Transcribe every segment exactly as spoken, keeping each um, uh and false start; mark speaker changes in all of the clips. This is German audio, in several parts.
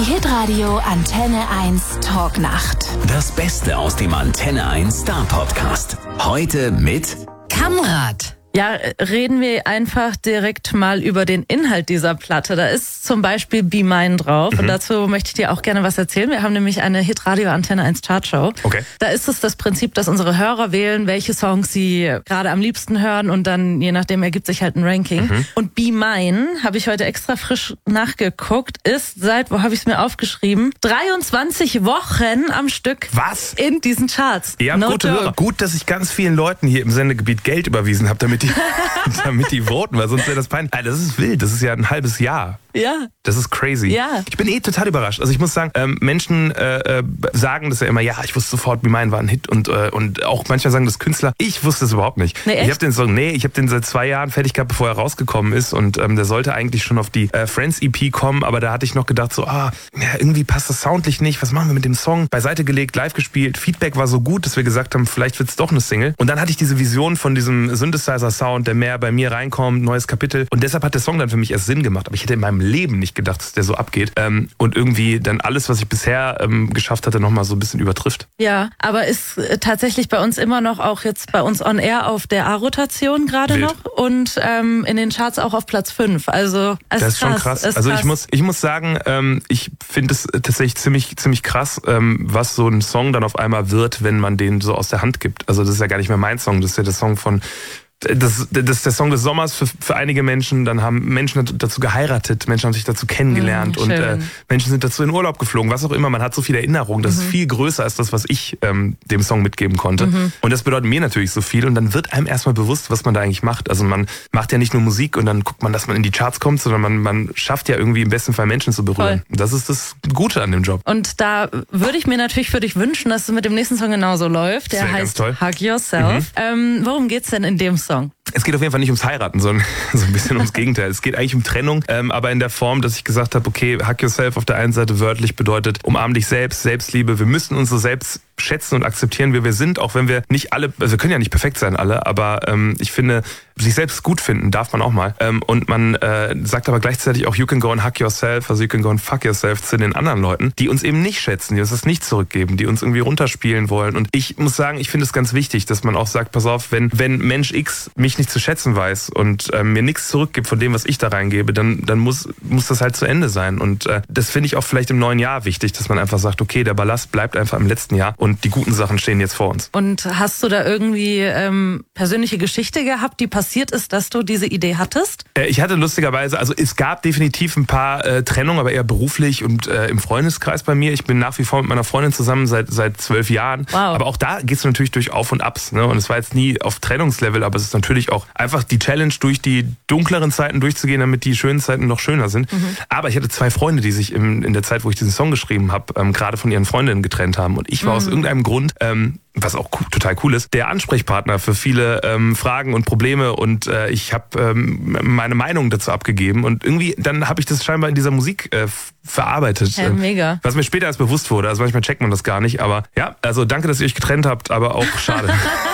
Speaker 1: Hitradio Antenne eins Talknacht.
Speaker 2: Das Beste aus dem Antenne eins Star Podcast. Heute mit
Speaker 3: Kamrat.
Speaker 4: Ja, reden wir einfach direkt mal über den Inhalt dieser Platte. Da ist zum Beispiel Be Mine drauf mhm. und dazu möchte ich dir auch gerne was erzählen. Wir haben nämlich eine Hitradio Antenne eins Chartshow.
Speaker 5: Okay.
Speaker 4: Da ist es das Prinzip, dass unsere Hörer wählen, welche Songs sie gerade am liebsten hören und dann je nachdem ergibt sich halt ein Ranking. Mhm. Und Be Mine, habe ich heute extra frisch nachgeguckt, ist seit, wo habe ich es mir aufgeschrieben, dreiundzwanzig Wochen am Stück.
Speaker 5: Was?
Speaker 4: In diesen Charts.
Speaker 5: Ihr habt
Speaker 4: No
Speaker 5: gute
Speaker 4: joke.
Speaker 5: Hörer. Gut, dass ich ganz vielen Leuten hier im Sendegebiet Geld überwiesen habe, damit die, damit die voten, weil sonst wäre das peinlich. Alter, das ist wild, das ist ja ein halbes Jahr.
Speaker 4: Ja.
Speaker 5: Das ist crazy.
Speaker 4: Ja.
Speaker 5: Ich bin eh total überrascht. Also ich muss sagen, ähm, Menschen äh, sagen das ja immer, ja, ich wusste sofort, Be Mine war ein Hit und äh, und auch manchmal sagen das Künstler. Ich wusste es überhaupt nicht.
Speaker 4: Nee, echt?
Speaker 5: Ich habe den Song, nee, ich habe den seit zwei Jahren fertig gehabt, bevor er rausgekommen ist und ähm, der sollte eigentlich schon auf die äh, Friends E P kommen, aber da hatte ich noch gedacht so, ah, ja, irgendwie passt das soundlich nicht. Was machen wir mit dem Song? Beiseite gelegt, live gespielt. Feedback war so gut, dass wir gesagt haben, vielleicht wird's doch eine Single. Und dann hatte ich diese Vision von diesem Synthesizer-Sound, der mehr bei mir reinkommt, neues Kapitel. Und deshalb hat der Song dann für mich erst Sinn gemacht. Aber ich hätte in meinem Leben nicht gedacht, dass der so abgeht ähm, und irgendwie dann alles, was ich bisher ähm, geschafft hatte, nochmal so ein bisschen übertrifft.
Speaker 4: Ja, aber ist äh, tatsächlich bei uns immer noch auch jetzt bei uns on air auf der A-Rotation gerade
Speaker 5: Wild.
Speaker 4: noch und ähm, in den Charts auch auf Platz fünf. Also es
Speaker 5: Das ist schon krass.
Speaker 4: ist
Speaker 5: Also
Speaker 4: krass.
Speaker 5: ich muss, ich muss sagen, ähm, ich finde es tatsächlich ziemlich, ziemlich krass, ähm, was so ein Song dann auf einmal wird, wenn man den so aus der Hand gibt. Also das ist ja gar nicht mehr mein Song, das ist ja der Song von Das, das ist der Song des Sommers für, für einige Menschen. Dann haben Menschen dazu geheiratet, Menschen haben sich dazu kennengelernt
Speaker 4: Mm,
Speaker 5: und äh, Menschen sind dazu in Urlaub geflogen, was auch immer. Man hat so viel Erinnerung. Das
Speaker 4: mhm.
Speaker 5: ist viel größer als das, was ich ähm, dem Song mitgeben konnte. Mhm. Und das bedeutet mir natürlich so viel. Und dann wird einem erstmal bewusst, was man da eigentlich macht. Also man macht ja nicht nur Musik und dann guckt man, dass man in die Charts kommt, sondern man, man schafft ja irgendwie im besten Fall Menschen zu berühren.
Speaker 4: Voll.
Speaker 5: Das ist das Gute an dem Job.
Speaker 4: Und da würde ich mir natürlich für dich wünschen, dass es mit dem nächsten Song genauso läuft. Der
Speaker 5: Das wär
Speaker 4: heißt
Speaker 5: ganz toll.
Speaker 4: Hug Yourself. Mhm. Ähm, worum geht's denn in dem Song?
Speaker 5: Es geht auf jeden Fall nicht ums Heiraten, sondern so ein bisschen ums Gegenteil. Es geht eigentlich um Trennung, ähm, aber in der Form, dass ich gesagt habe, okay, Hug Yourself auf der einen Seite wörtlich bedeutet, umarm dich selbst, Selbstliebe. Wir müssen uns so selbst schätzen und akzeptieren, wie wir sind, auch wenn wir nicht alle, also wir können ja nicht perfekt sein alle, aber ähm, ich finde, sich selbst gut finden darf man auch mal. Ähm, und man äh, sagt aber gleichzeitig auch, you can go and hug yourself, also you can go and fuck yourself zu den anderen Leuten, die uns eben nicht schätzen, die uns das nicht zurückgeben, die uns irgendwie runterspielen wollen. Und ich muss sagen, ich finde es ganz wichtig, dass man auch sagt, pass auf, wenn wenn Mensch X mich nicht zu schätzen weiß und äh, mir nichts zurückgibt von dem, was ich da reingebe, dann dann muss muss das halt zu Ende sein. Und äh, das finde ich auch vielleicht im neuen Jahr wichtig, dass man einfach sagt, okay, der Ballast bleibt einfach im letzten Jahr und die guten Sachen stehen jetzt vor uns.
Speaker 4: Und hast du da irgendwie ähm, persönliche Geschichte gehabt, die passiert ist, dass du diese Idee hattest?
Speaker 5: Äh, ich hatte lustigerweise, also es gab definitiv ein paar äh, Trennungen, aber eher beruflich und äh, im Freundeskreis bei mir. Ich bin nach wie vor mit meiner Freundin zusammen seit seit zwölf Jahren.
Speaker 4: Wow.
Speaker 5: Aber auch da gehst du natürlich durch Auf und Abs. Ne? Und es war jetzt nie auf Trennungslevel, aber es ist natürlich auch einfach die Challenge, durch die dunkleren Zeiten durchzugehen, damit die schönen Zeiten noch schöner sind. Mhm. Aber ich hatte zwei Freunde, die sich im, in der Zeit, wo ich diesen Song geschrieben habe, ähm, gerade von ihren Freundinnen getrennt haben. Und ich war mhm. aus irgendeinem Grund, ähm, was auch cool, total cool ist, der Ansprechpartner für viele ähm, Fragen und Probleme und äh, ich habe ähm, meine Meinung dazu abgegeben und irgendwie dann habe ich das scheinbar in dieser Musik äh, verarbeitet.
Speaker 4: Ja, mega.
Speaker 5: Was mir später erst bewusst wurde, also manchmal checkt man das gar nicht, aber ja, also danke, dass ihr euch getrennt habt, aber auch schade.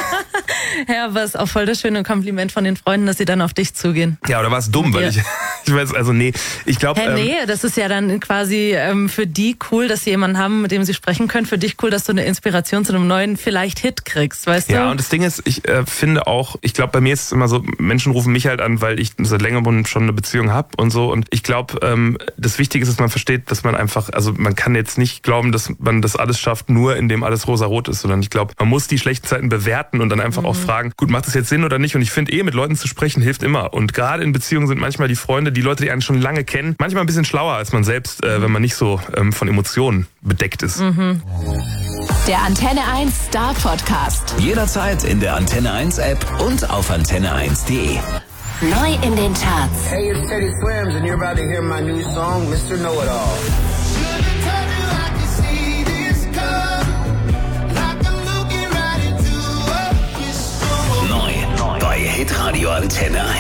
Speaker 4: Ja, aber es ist auch voll das schöne Kompliment von den Freunden, dass sie dann auf dich zugehen.
Speaker 5: Ja, oder war es dumm, weil
Speaker 4: Ja.
Speaker 5: ich, ich weiß, also nee, ich glaube...
Speaker 4: Hä, nee, das ist ja dann quasi ähm, für die cool, dass sie jemanden haben, mit dem sie sprechen können. Für dich cool, dass du eine Inspiration zu einem neuen vielleicht Hit kriegst, weißt du?
Speaker 5: Ja, und das Ding ist, ich äh, finde auch, ich glaube, bei mir ist es immer so, Menschen rufen mich halt an, weil ich seit längerem schon eine Beziehung habe und so. Und ich glaube, ähm, das Wichtige ist, dass man versteht, dass man einfach, also man kann jetzt nicht glauben, dass man das alles schafft, nur indem alles rosa-rot ist, sondern ich glaube, man muss die schlechten Zeiten bewerten und dann einfach mhm. auch fragen, gut, macht das jetzt Sinn oder nicht? Und ich finde eh, mit Leuten zu sprechen hilft immer. Und gerade in Beziehungen sind manchmal die Freunde, die Leute, die einen schon lange kennen, manchmal ein bisschen schlauer als man selbst, äh, wenn man nicht so ähm, von Emotionen bedeckt ist.
Speaker 4: Mhm.
Speaker 1: Der Antenne eins Star Podcast.
Speaker 2: jederzeit in der Antenne eins App und auf antenne eins punkt de.
Speaker 1: Neu in den Charts.
Speaker 6: Hey, it's Teddy Swims and you're about to hear my new song, Mister Know-It-All.
Speaker 2: Neu bei Hitradio Antenne eins.